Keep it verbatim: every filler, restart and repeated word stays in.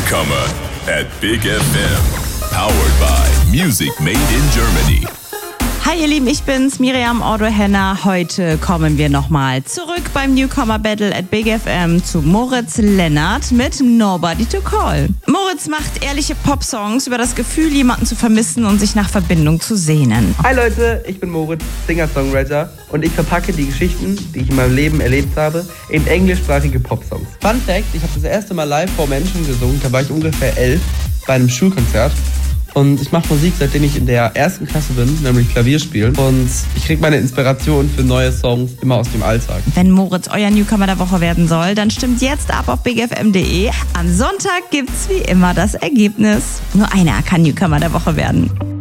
Newcomer at Big F M. Powered by Music Made in Germany. Hi ihr Lieben, ich bin's, Miriam Ordo-Henner. Heute kommen wir nochmal zurück beim Newcomer Battle at Big F M zu Moritz Lennart mit Nobody to Call. Moritz macht ehrliche Popsongs über das Gefühl, jemanden zu vermissen und sich nach Verbindung zu sehnen. Hi Leute, ich bin Moritz, Singer-Songwriter und ich verpacke die Geschichten, die ich in meinem Leben erlebt habe, in englischsprachige Popsongs. Fun Fact, ich habe das erste Mal live vor Menschen gesungen, da war ich ungefähr elf, bei einem Schulkonzert. Und ich mache Musik, seitdem ich in der ersten Klasse bin, nämlich Klavier spielen. Und ich kriege meine Inspiration für neue Songs immer aus dem Alltag. Wenn Moritz euer Newcomer der Woche werden soll, dann stimmt jetzt ab auf big f m punkt d e. Am Sonntag gibt's wie immer das Ergebnis. Nur einer kann Newcomer der Woche werden.